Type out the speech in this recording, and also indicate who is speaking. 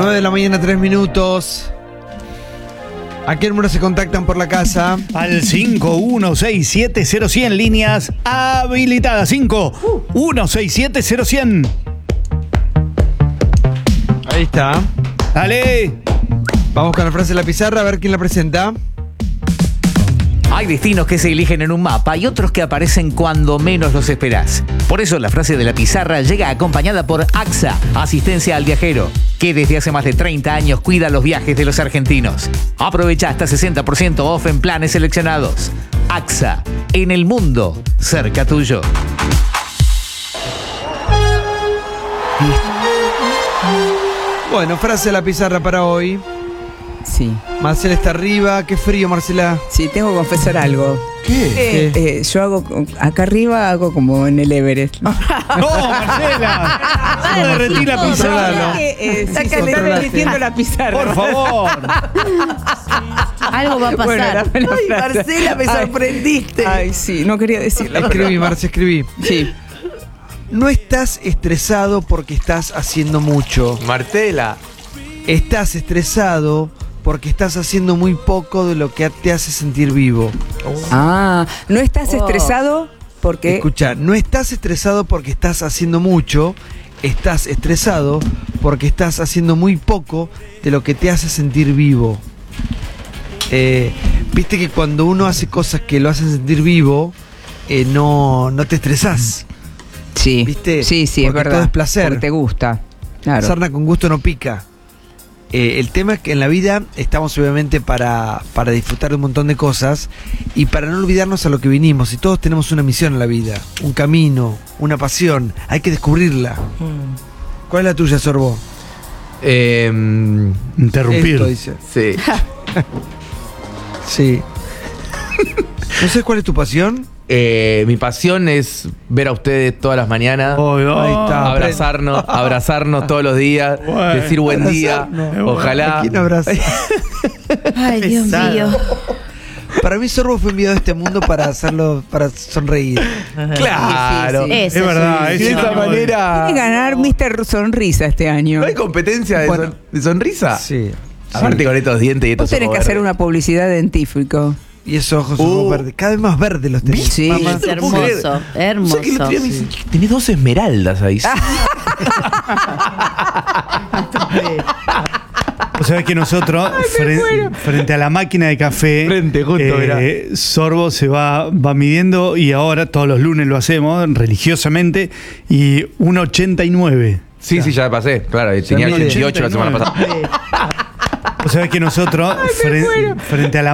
Speaker 1: 9 de la mañana, 3 minutos. ¿A qué número se contactan por la casa?
Speaker 2: Al 51670100, líneas habilitadas. 51670100.
Speaker 1: Ahí está.
Speaker 2: Dale.
Speaker 1: Vamos con la frase de la pizarra, a ver quién la presenta.
Speaker 3: Hay destinos que se eligen en un mapa y otros que aparecen cuando menos los esperás. Por eso la frase de la pizarra llega acompañada por AXA, Asistencia al Viajero, que desde hace más de 30 años cuida los viajes de los argentinos. Aprovecha hasta 60% off en planes seleccionados. AXA, en el mundo, cerca tuyo.
Speaker 1: Bueno, frase de la pizarra para hoy.
Speaker 4: Sí,
Speaker 1: Marcela está arriba. Qué frío, Marcela.
Speaker 4: sí, tengo que confesar algo.
Speaker 1: ¿Qué?
Speaker 4: Yo hago, acá arriba hago como en el Everest.
Speaker 2: No, Marcela. No derretí la pizarra.
Speaker 4: Está
Speaker 1: sí,
Speaker 4: acá le está
Speaker 1: controlate.
Speaker 4: derritiendo la pizarra.
Speaker 2: Por favor.
Speaker 5: Algo va a pasar.
Speaker 4: Bueno, la
Speaker 6: Ay,
Speaker 4: frase.
Speaker 6: Marcela, me
Speaker 4: Ay,
Speaker 6: sorprendiste.
Speaker 4: Ay, sí, no quería decirla.
Speaker 1: Escribí, Marce, escribí.
Speaker 4: Sí.
Speaker 1: No estás estresado porque estás haciendo mucho.
Speaker 7: Marcela.
Speaker 1: Estás estresado porque estás haciendo muy poco de lo que te hace sentir vivo.
Speaker 4: Ah, ¿no estás estresado? Porque
Speaker 1: Escucha, no estás estresado porque estás haciendo mucho. Estás estresado porque estás haciendo muy poco de lo que te hace sentir vivo. Viste que cuando uno hace cosas que lo hacen sentir vivo, no te estresás.
Speaker 4: sí,
Speaker 1: ¿Viste?
Speaker 4: sí, sí, es
Speaker 1: Porque
Speaker 4: verdad.
Speaker 1: todo es placer.
Speaker 4: Porque te gusta. Claro.
Speaker 1: Sarna con gusto no pica. El tema es que en la vida estamos obviamente para disfrutar de un montón de cosas y para no olvidarnos a lo que vinimos. Y todos tenemos una misión en la vida, un camino, una pasión. Hay que descubrirla. ¿Cuál es la tuya, Sorbo?
Speaker 2: Interrumpir.
Speaker 1: Esto, dice.
Speaker 7: Sí.
Speaker 1: Sí. ¿No sé cuál es tu pasión?
Speaker 7: Mi pasión es ver a ustedes todas las mañanas.
Speaker 1: Ahí está.
Speaker 7: Abrazarnos todos los días,
Speaker 2: Bueno,
Speaker 7: decir buen día. Ojalá.
Speaker 1: ¿A quién abraza?
Speaker 5: Ay, Dios mío.
Speaker 1: Para mí Sorbo fue enviado a este mundo para hacerlo, para sonreír.
Speaker 7: Claro.
Speaker 4: Sí, sí, sí.
Speaker 5: Eso
Speaker 2: Es verdad.
Speaker 7: De
Speaker 2: es
Speaker 7: esta
Speaker 2: una-
Speaker 7: manera.
Speaker 4: Tiene que ganar Mr. Sonrisa este año.
Speaker 7: ¿No hay competencia de,
Speaker 1: Bueno.
Speaker 7: de sonrisa?
Speaker 1: Sí.
Speaker 7: Aparte con estos dientes y estos
Speaker 4: Vos tenés que
Speaker 7: ojos
Speaker 4: hacer
Speaker 7: verdes.
Speaker 4: una publicidad dentífico.
Speaker 1: Y esos ojos verdes. Cada vez más verdes los tenés.
Speaker 4: Sí.
Speaker 1: Mamá.
Speaker 5: Es
Speaker 7: No puedo creer.
Speaker 5: hermoso,
Speaker 7: O sea que el otro
Speaker 5: hermoso.
Speaker 7: día me dicen, tenés 2 esmeraldas ahí.
Speaker 2: O sea que nosotros, frente a la máquina de café,
Speaker 7: Frente, justo, mirá.
Speaker 2: Sorbo se va midiendo y ahora todos los lunes lo hacemos religiosamente y 1,89.
Speaker 7: Sí, sí, ya pasé. Claro, tenía
Speaker 1: mide.
Speaker 7: 88 la semana pasada.
Speaker 2: O sea que nosotros, frente a la